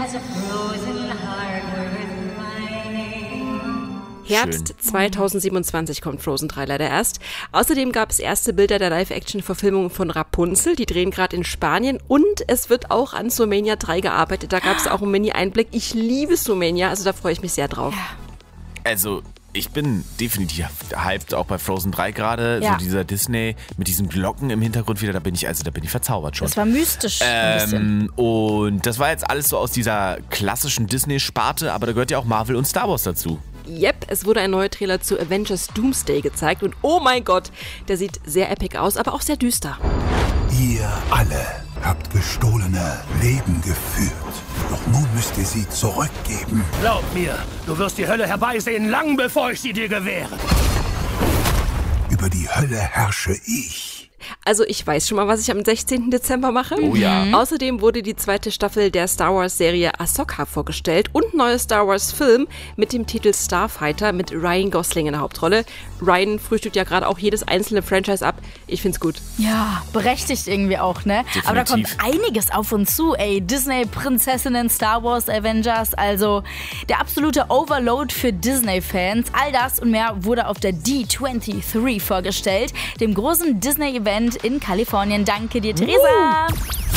has a frozen heart worth finding. Herbst 2027 kommt Frozen 3 leider erst. Außerdem gab es erste Bilder der Live-Action-Verfilmung von Rapunzel. Die drehen gerade in Spanien. Und es wird auch an Zoomania 3 gearbeitet. Da gab es auch einen Mini-Einblick. Ich liebe Zoomania, also da freue ich mich sehr drauf. Also, ich bin definitiv hyped, auch bei Frozen 3 gerade. Ja. So dieser Disney mit diesen Glocken im Hintergrund wieder, da bin ich verzaubert schon. Das war mystisch ein bisschen. Und das war jetzt alles so aus dieser klassischen Disney-Sparte, aber da gehört ja auch Marvel und Star Wars dazu. Yep, es wurde ein neuer Trailer zu Avengers Doomsday gezeigt und oh mein Gott, der sieht sehr epic aus, aber auch sehr düster. Ihr alle habt gestohlene Leben geführt. Doch nun müsst ihr sie zurückgeben. Glaub mir, du wirst die Hölle herbeisehen, lang bevor ich sie dir gewähre. Über die Hölle herrsche ich. Also ich weiß schon mal, was ich am 16. Dezember mache. Oh ja. Außerdem wurde die zweite Staffel der Star Wars-Serie Ahsoka vorgestellt und ein neuer Star Wars-Film mit dem Titel Starfighter mit Ryan Gosling in der Hauptrolle. Ryan frühstückt ja gerade auch jedes einzelne Franchise ab. Ich find's gut. Ja, berechtigt irgendwie auch, ne? Definitiv. Aber da kommt einiges auf uns zu, ey. Disney-Prinzessinnen, Star Wars, Avengers, also der absolute Overload für Disney-Fans. All das und mehr wurde auf der D23 vorgestellt, dem großen Disney-Event in Kalifornien. Danke dir, Theresa.